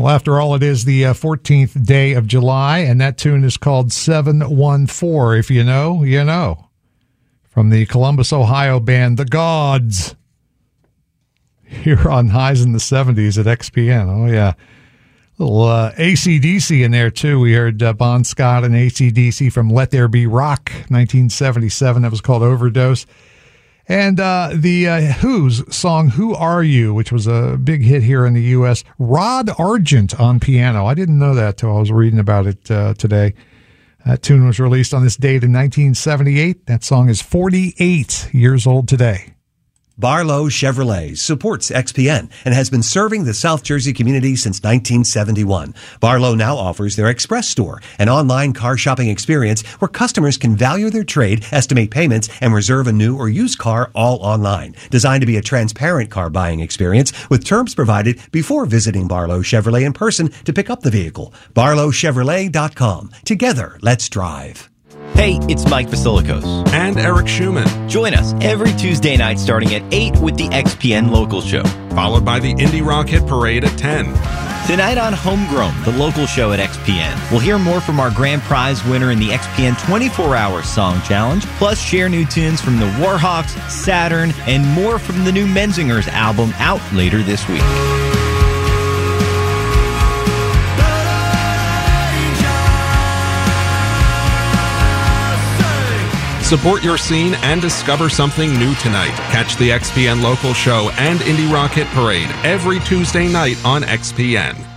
Well, after all, it is the 14th day of July, and that tune is called 714. If you know, you know. From the Columbus, Ohio band The Gods. Here on Highs in the 70s at XPN. Oh, yeah. A little AC/DC in there, too. We heard Bon Scott and AC/DC from Let There Be Rock, 1977. That was called Overdose. And the Who's song, Who Are You, which was a big hit here in the U.S. Rod Argent on piano. I didn't know that till I was reading about it today. That tune was released on this date in 1978. That song is 48 years old today. Barlow Chevrolet supports XPN and has been serving the South Jersey community since 1971. Barlow now offers their Express store, an online car shopping experience where customers can value their trade, estimate payments, and reserve a new or used car all online. Designed to be a transparent car buying experience with terms provided before visiting Barlow Chevrolet in person to pick up the vehicle. BarlowChevrolet.com. Together, let's drive. Hey, it's Mike Vasilikos. And Eric Schumann. Join us every Tuesday night starting at 8 with the XPN Local Show. Followed by the Indie Rock Hit Parade at 10. Tonight on Homegrown, the local show at XPN, we'll hear more from our grand prize winner in the XPN 24-Hour Song Challenge, plus share new tunes from the Warhawks, Saturn, and more from the new Menzingers album out later this week. Support your scene and discover something new tonight. Catch the XPN Local Show and Indie Rock Hit Parade every Tuesday night on XPN.